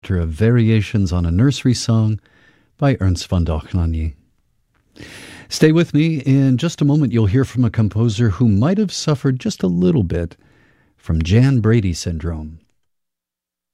chapter of Variations on a Nursery Song by Ernst von Dohnanyi. Stay with me. In just a moment, you'll hear from a composer who might have suffered just a little bit from Jan Brady syndrome.